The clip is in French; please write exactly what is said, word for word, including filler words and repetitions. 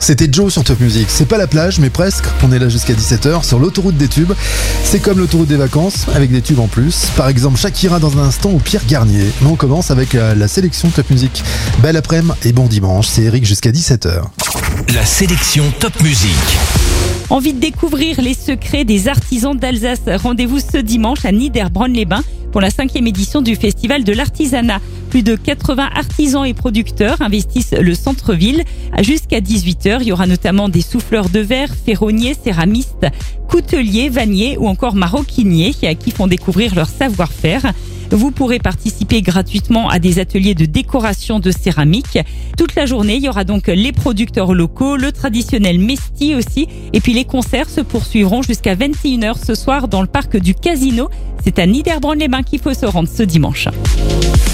C'était Joe sur Top Music. C'est pas la plage, mais presque. On est là jusqu'à dix-sept heures sur l'autoroute des tubes. C'est comme l'autoroute des vacances, avec des tubes en plus. Par exemple, Shakira dans un instant ou Pierre Garnier. Mais on commence avec euh, la sélection Top Music. Belle après-midi et bon dimanche. C'est Eric jusqu'à dix-sept heures. La sélection Top Music. Envie de découvrir les secrets des artisans d'Alsace? Rendez-vous ce dimanche à Niederbronn-les-Bains pour la cinquième édition du Festival de l'artisanat. Plus de quatre-vingts artisans et producteurs investissent le centre-ville. Jusqu'à dix-huit heures, il y aura notamment des souffleurs de verre, ferronniers, céramistes, couteliers, vanniers ou encore maroquiniers qui font découvrir leur savoir-faire. Vous pourrez participer gratuitement à des ateliers de décoration de céramique. Toute la journée, il y aura donc les producteurs locaux, le traditionnel mesti aussi. Et puis les concerts se poursuivront jusqu'à vingt et une heures ce soir dans le parc du Casino. C'est à Niederbronn-les-Bains qu'il faut se rendre ce dimanche.